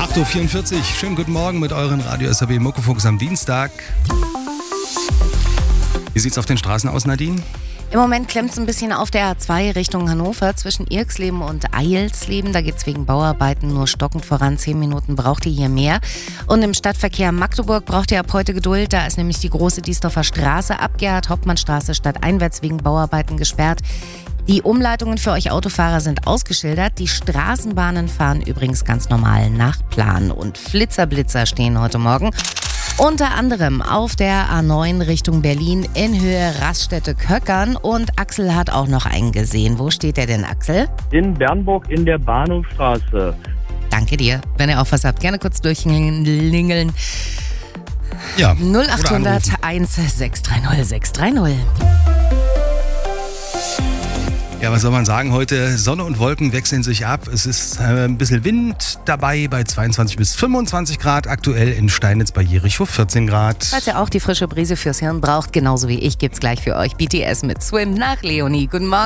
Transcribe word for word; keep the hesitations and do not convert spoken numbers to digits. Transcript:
acht Uhr vierundvierzig. Schönen guten Morgen mit euren Radio S A B Muckefuchs am Dienstag. Wie sieht's auf den Straßen aus, Nadine? Im Moment klemmt es ein bisschen auf der A zwei Richtung Hannover zwischen Irxleben und Eilsleben. Da geht es wegen Bauarbeiten nur stockend voran. Zehn Minuten braucht ihr hier mehr. Und im Stadtverkehr Magdeburg braucht ihr ab heute Geduld. Da ist nämlich die große Diesdorfer Straße ab Gerhard-Hauptmann-Straße stadteinwärts wegen Bauarbeiten gesperrt. Die Umleitungen für euch Autofahrer sind ausgeschildert. Die Straßenbahnen fahren übrigens ganz normal nach Plan. Und Flitzerblitzer stehen heute Morgen. Unter anderem auf der A neun Richtung Berlin in Höhe Raststätte-Köckern. Und Axel hat auch noch einen gesehen. Wo steht der denn, Axel? In Bernburg in der Bahnhofstraße. Danke dir. Wenn ihr auch was habt, gerne kurz durchklingeln. Ja. null acht hundert eins sechs drei null sechs drei null. Ja, was soll man sagen? Heute Sonne und Wolken wechseln sich ab. Es ist äh, ein bisschen Wind dabei bei zweiundzwanzig bis fünfundzwanzig Grad. Aktuell in Steinitz bei Jericho vierzehn Grad. Falls ihr auch die frische Brise fürs Hirn braucht, genauso wie ich, gibt's gleich für euch B T S mit Swim nach Leonie. Guten Morgen.